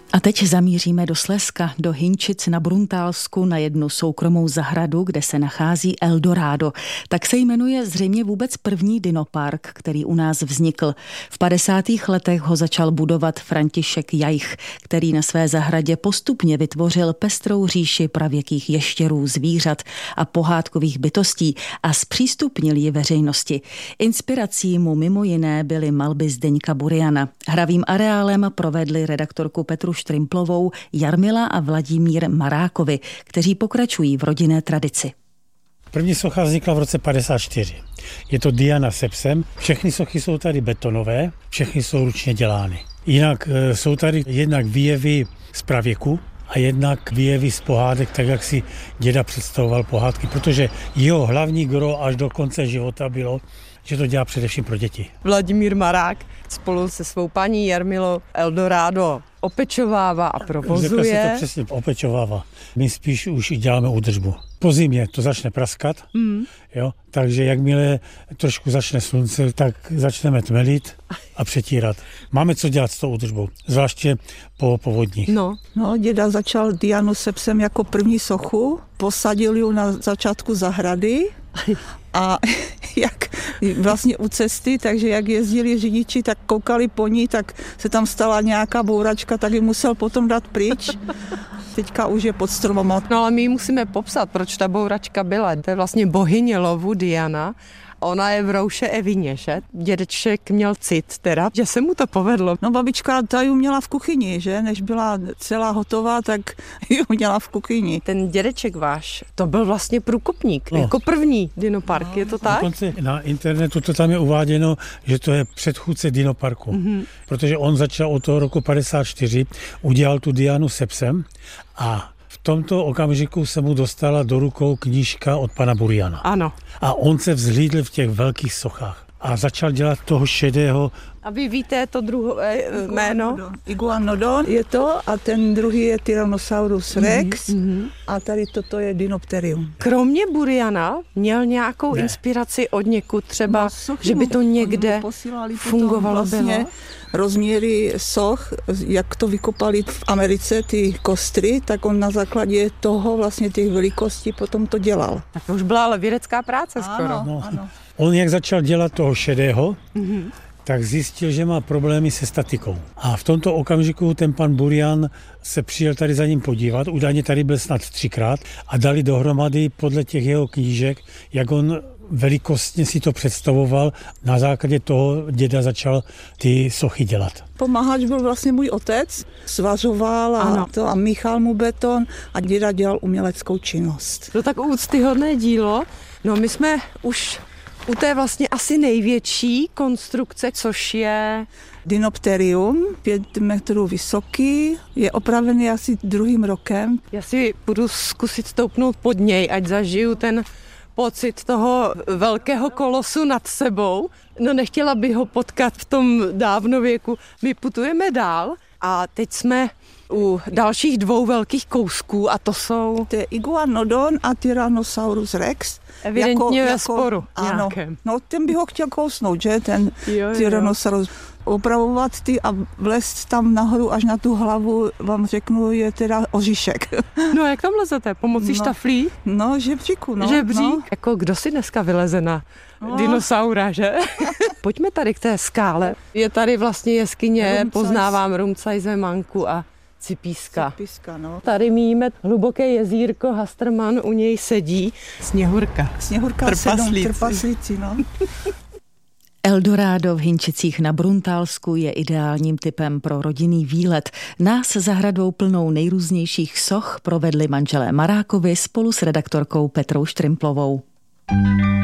A teď zamíříme do Slezska, do Hynčic na Bruntálsku, na jednu soukromou zahradu, kde se nachází Eldorado. Tak se jmenuje zřejmě vůbec první dinopark, který u nás vznikl. V 50. letech ho začal budovat František Jaich, který na své zahradě postupně vytvořil pestrou říši pravěkých ještěrů, zvířat a pohádkových bytostí a zpřístupnil ji veřejnosti. Inspirací mu mimo jiné byly malby Zdeňka Buriana. Hravým areálem provedli redaktorku Petru Štrimplovou, Jarmila a Vladimír Marákovi, kteří pokračují v rodinné tradici. První socha vznikla v roce 54. Je to Diana se psem. Všechny sochy jsou tady betonové, všechny jsou ručně dělány. Jinak jsou tady jednak výjevy z pravěku a jednak výjevy z pohádek, tak jak si děda představoval pohádky, protože jeho hlavní gro až do konce života bylo, že to dělá především pro děti. Vladimír Marák spolu se svou paní Jarmilou Eldorado opečovává a provozuje. Řekl se to přesně, opečovává. My spíš už děláme údržbu. Po zimě to začne praskat, jo, takže jakmile trošku začne slunce, tak začneme tmelit a přetírat. Máme co dělat s tou údržbou, zvláště po povodních. No, děda začal Dianu se psem jako první sochu, posadil ji na začátku zahrady a jak vlastně u cesty, takže jak jezdili řidiči, tak koukali po ní, tak se tam stala nějaká bouračka, tak ji musel potom dát pryč. Teďka už je pod stromama. No ale my musíme popsat, proč ta bouračka byla. To je vlastně bohyně lovu Diana. Ona je v rouše Evině, že? Dědeček měl cit teda, že se mu to povedlo. No babička ta ju měla v kuchyni, že? Než byla celá hotová, tak ju měla v kuchyni. Ten dědeček váš, to byl vlastně průkopník, jako první dinopark, je to tak? Dokonce na internetu to tam je uváděno, že to je předchůdce dinoparku. Protože on začal od toho roku 54, udělal tu Dianu se psem a v tomto okamžiku se mu dostala do rukou knížka od pana Buriana. Ano. A on se vzhlídl v těch velkých sochách a začal dělat toho šedého. A vy víte to druhé jméno? Iguanodon je to a ten druhý je Tyrannosaurus Rex a tady toto je Dinopterium. Kromě Buriana měl nějakou inspiraci od někud třeba, že by to někde fungovalo vlastně bylo? Rozměry soch, jak to vykopali v Americe, ty kostry, tak on na základě toho vlastně těch velikostí potom to dělal. Tak to už byla ale vědecká práce skoro. Ano. On jak začal dělat toho šedého, tak zjistil, že má problémy se statikou. A v tomto okamžiku ten pan Burian se přijel tady za ním podívat, údajně tady byl snad 3krát a dali dohromady podle těch jeho knížek, jak on velikostně si to představoval. Na základě toho děda začal ty sochy dělat. Pomáhač byl vlastně můj otec, svařoval a míchal mu beton a děda dělal uměleckou činnost. To tak úctyhodné dílo. No my jsme už u té vlastně asi největší konstrukce, což je Dinopterium, 5 metrů vysoký, je opravený asi 2. rokem. Já si budu zkusit stoupnout pod něj, ať zažiju ten pocit toho velkého kolosu nad sebou. No nechtěla bych ho potkat v tom dávnověku. My putujeme dál a teď jsme u dalších 2 velkých kousků a to jsou... To je Iguanodon a Tyrannosaurus Rex. Evidentně ve sporu ano. nějakém. No ten by ho chtěl kousnout, že? Ten Tyrannosaurus. Opravovat ty a vlézt tam nahoru až na tu hlavu, vám řeknu, je teda oříšek. No jak tam lezete? Pomocí štaflí? No, žebříku, no. Žebřík? No. Jako kdo si dneska vyleze na dinosaura, že? Pojďme tady k té skále. Je tady vlastně jeskyně, poznávám Rumcajzemanku a Cipíska. No. Tady míjíme hluboké jezírko, Hasterman u něj sedí. Sněhurka. Trpaslíci, no. Eldorado v Hynčicích na Bruntálsku je ideálním typem pro rodinný výlet. Nás zahradou plnou nejrůznějších soch provedli manželé Marákovi spolu s redaktorkou Petrou Štrimplovou.